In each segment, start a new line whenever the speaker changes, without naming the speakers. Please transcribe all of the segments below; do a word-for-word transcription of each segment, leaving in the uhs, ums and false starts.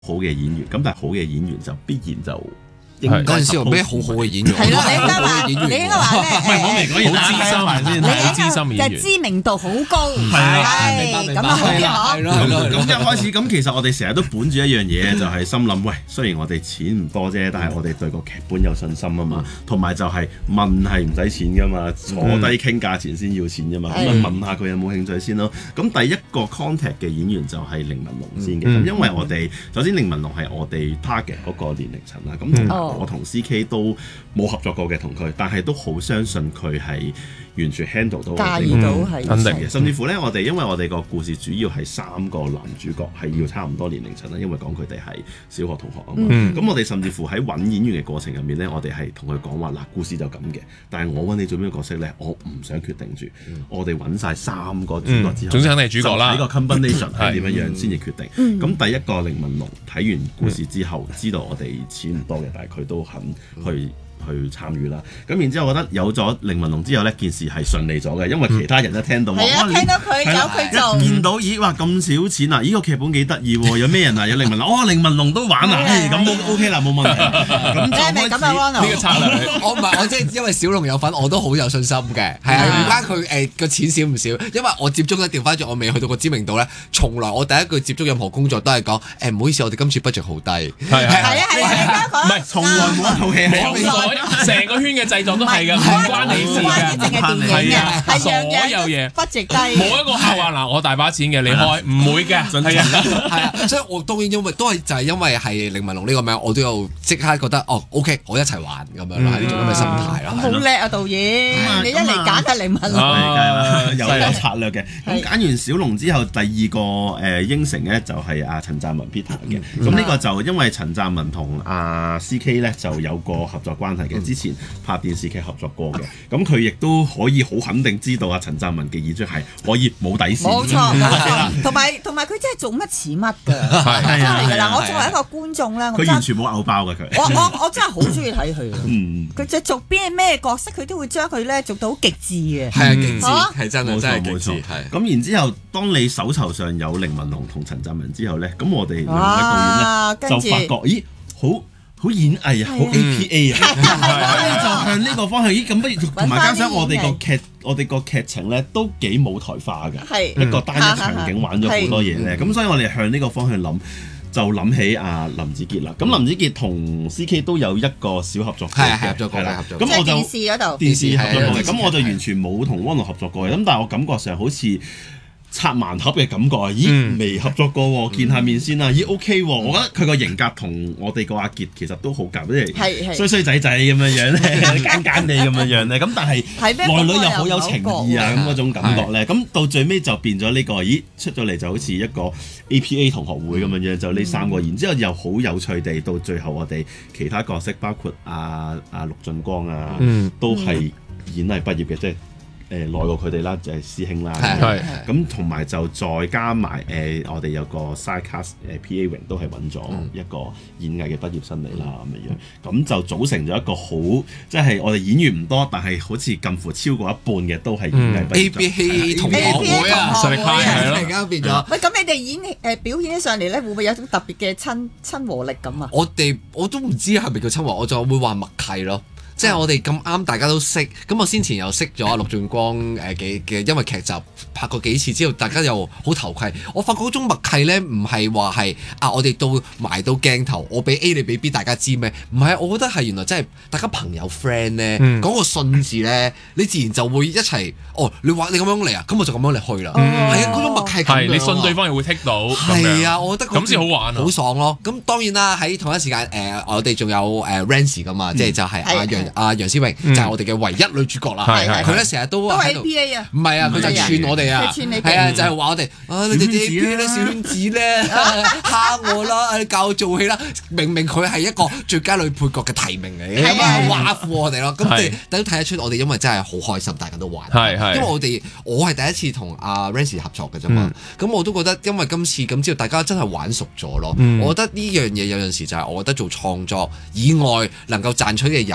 好嘅演員，咁但係好嘅演員就必然就。
嗰陣時有咩好好嘅演員？
係咯，你應該話，你應該話咧，
唔係我未講完，
好資深先，好資深嘅演員，
就知名度好高，
係
咁啊好啲嗬。
係咯係咯。
咁一開始咁，其實我哋成日都本住一樣嘢，就係心諗，喂，雖然我哋錢唔多啫，但係我哋對個劇本有信心啊嘛，同埋就係問係唔使錢噶嘛，坐低傾價錢先要錢噶嘛，咁啊問下佢有冇興趣先咯。咁第一個 contact 嘅演員就係凌文龍先嘅，咁因為我哋首先凌文龍係我哋 target 嗰個年齡層啦，咁同埋我同 C K 都冇合作過嘅同佢，但係都好相信佢係完全 handle 到
介意到係
肯定
嘅，甚至乎咧，我哋因為我哋個故事主要係三個男主角係要差唔多年齡層啦，因為講佢哋係小學同學啊嘛。咁、嗯、我哋甚至乎喺揾演員嘅過程入面咧，我哋係同佢講話嗱，故事就咁嘅，但係我揾你做咩角色咧，我唔想決定住，嗯、我哋揾晒三個主角之後，
嗯、總之肯定係主角啦。
呢個 combination 係點樣樣先至決定。咁、
嗯、
第一個凌文龍睇完故事之後，知道我哋錢唔多嘅，但係佢都肯去。去參與啦，咁然之後我覺得有咗凌文龍之後呢件事係順利咗嘅，因為其他人都聽到話，
係啊，聽到佢有佢做，
見到咦哇咁少錢啊！呢個劇本幾得意喎，有咩人啊？有凌文龍，哦凌文龍都玩啊，咁 OK 啦，冇問題。咁就開始
呢
個策略，
我唔係我即係因為小龍有份，我都好有信心嘅，係啊，唔關佢誒個錢少唔少，因為我接觸咧調翻轉，我未去到個知名度咧，從來我第一句接觸任何工作都係講誒唔好意思，我哋今次 budget 好低，
係
係啊係啊，
唔係
從來冇一套戲係。
成個圈嘅製作都係㗎，唔關你事嘅，
淨係電影嘅，係
所有嘢
不值低，
冇一個客話嗱，我大把錢嘅，你開唔會嘅，係啊，
係啊，所以我當然因為都係就係因為係凌文龍呢個名，我都有即刻覺得哦 OK，我一齊玩咁樣啦，呢種咁嘅心態啦。
好叻啊導演，你一嚟揀係凌文龍，
有有策略嘅。咁揀完小龍之後，第二個誒應承咧就係阿陳湛文 Peter 嘅。咁呢個就因為陳湛文同阿 C K 咧就有個合作關係嘅，之前拍電視劇合作過嘅，咁佢亦都可以好肯定知道阿陳湛文嘅演出係可以冇底線。
冇錯冇錯，同埋同埋佢真係做乜似乜㗎，真係㗎啦！我作為一個觀眾咧，
佢完全冇偶包㗎佢。
我我我真係好中意睇佢。
嗯，
佢就做邊咩角色，佢都會將佢咧做到好極致嘅。
係啊，極致係真係真係極致。
咁然之後，當你手頭上有凌文龍同陳湛文之後咧，咁我哋兩位導演咧就發覺，咦，好〜好演藝啊，好 A P A 啊，所以就向呢個方向。咦，咁不如同埋加上我哋個劇，我哋個劇情咧都幾舞台化㗎，一個單一場景玩咗好多嘢咧。咁所以我哋向呢個方向諗，就諗起阿林子傑啦。咁林子傑同 C K 都有一個小合作過嘅，合作過嘅合作。咁我就
電視嗰度，
電視合作過嘅。咁我就完全冇同汪龍合作過嘅。咁但係我感覺上好似拆盲盒嘅感覺啊！咦，未合作過喎，見下面先啦。咦 ，OK 喎，我覺得佢個型格同我哋個阿傑其實都好夾，即係衰衰仔仔咁樣樣咧，奸奸地咁樣樣咧。咁但係內裏又好有情義啊，咁嗰種感覺咧。咁到最尾就變咗呢個，咦，出咗嚟就好似一個 A P A 同學會咁樣樣，就呢三個。然之後又好有趣地，到最後我哋其他角色，包括阿阿陸俊光啊，都係演藝畢業嘅，即係。誒耐過佢哋啦，就係師兄啦，咁同埋就再加埋誒，我哋有個 side cast 誒 P A 榮都係揾咗一個演藝嘅畢業生嚟啦，咁樣樣，咁就組成咗一個好，即係我哋演員唔多，但係好似近乎超過一半嘅都係演藝畢業。A
P A 同學會啊，
實力派係咯，
而家變咗。
喂，咁你哋演誒表演上嚟咧，會唔會有種特別嘅親親和力咁啊？
我哋我都唔知係咪叫親和，我就會話默契咯。即係我哋咁啱，大家都識。咁我先前又識咗阿陸俊光誒嘅嘅，因為劇集拍過幾次之後，大家又好投契。我發覺嗰種默契咧，唔係話係啊，我哋到埋到鏡頭，我俾 A 你俾 B， 大家知咩？唔係，我覺得係原來真係大家朋友 friend 咧，講、嗯、個信字咧，你自然就會一齊。哦，你話你咁樣嚟啊，咁我就咁樣嚟去啦。係、嗯、啊，嗰種默契係
你信對方又會剔到。
係啊，我覺得咁
先好玩、啊，
好爽咯。咁當然啦，喺同一時間誒、呃，我哋仲有誒 Rancy 噶嘛，嗯、即係就係阿楊阿楊思榮，嗯、就係我哋嘅唯一女主角啦。佢咧成日都喺度。都係 P A 啊。唔係啊，佢就串我哋啊。係啊，就係、是、話我哋啊，你哋啲 P A 咧小圈子咧蝦我啦，你教我做戲啦。明明佢係一個最佳女配角嘅提名嚟嘅，咁啊挖苦我哋咯。咁你大家都睇得出，我哋因為真係好開心，大家都玩。因為我哋我係第一次同阿 Rancy 合作嘅啫嘛。咁、嗯、我都覺得，因為今次咁之後，大家真係玩熟咗咯。嗯、我覺得呢樣嘢有陣時就係我覺得做創作以外能夠賺取嘅友誼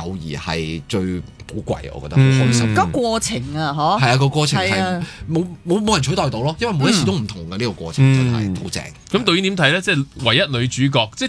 係最寶貴，我覺得好開心。
個過程啊，嗬，
係啊，個過程係冇冇冇人取代到咯，因為每一次都唔同嘅呢個過程，真係好正。
咁導演點睇咧？即係唯一女主角，即係